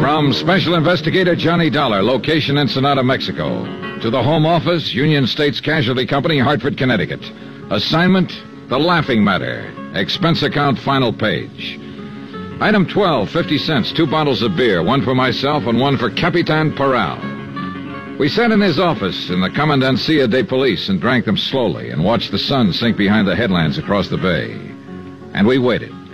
From Special Investigator Johnny Dollar, location Ensenada, Mexico, to the Home Office, Union States Casualty Company, Hartford, Connecticut. Assignment, The Laughing Matter. Expense account, final page. Item 12, 50 cents, 2 bottles of beer, one for myself and one for Capitan Parral. We sat in his office in the Comandancia de Police and drank them slowly and watched the sun sink behind the headlands across the bay. And we waited.